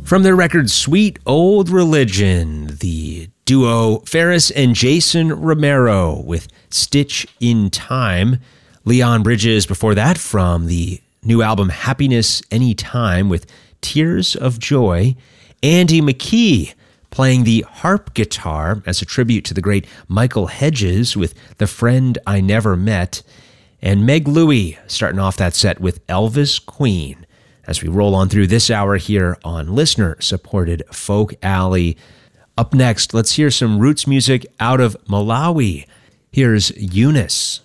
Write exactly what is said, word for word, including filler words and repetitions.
From their record Sweet Old Religion, the duo Ferris and Jason Romero with Stitch in Time. Leon Bridges before that from the new album Happiness Anytime with Tears of Joy. Andy McKee playing the harp guitar as a tribute to the great Michael Hedges with The Friend I Never Met. And Meg Louie starting off that set with Elvis Queen. As we roll on through this hour here on listener-supported Folk Alley. Up next, let's hear some roots music out of Malawi. Here's Eunice.